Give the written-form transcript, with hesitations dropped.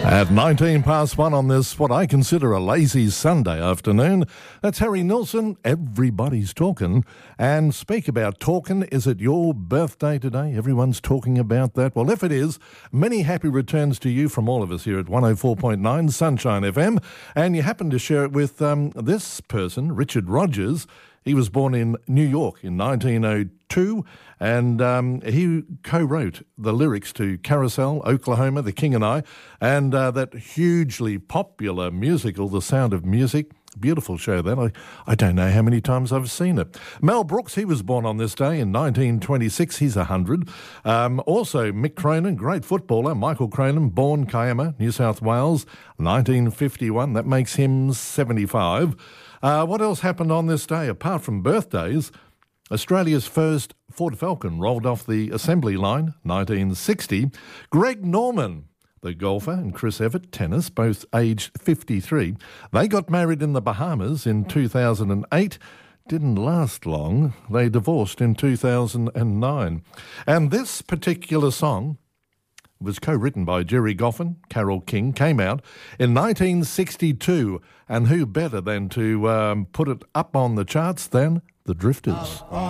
At 19 past 1 on this, what I consider a lazy Sunday afternoon, that's Harry Nilsson, Everybody's Talking. And speak about talking, is it your birthday today? Everyone's talking about that. Well, if it is, many happy returns to you from all of us here at 104.9 Sunshine FM. And you happen to share it with this person, Richard Rogers. He was born in New York in 1902, and he co-wrote the lyrics to Carousel, Oklahoma, The King and I, and that hugely popular musical, The Sound of Music. Beautiful show, that. I don't know how many times I've seen it. Mel Brooks, he was born on this day in 1926. He's 100. Also, Mick Cronin, great footballer. Michael Cronin, born Kiama, New South Wales, 1951. That makes him 75. What else happened on this day? Apart from birthdays, Australia's first Ford Falcon rolled off the assembly line, 1960. Greg Norman, the golfer, and Chris Evert, tennis, both aged 53. They got married in the Bahamas in 2008. Didn't last long. They divorced in 2009. And this particular song was co-written by Jerry Goffin, Carole King, came out in 1962. And who better than to put it up on the charts than the Drifters?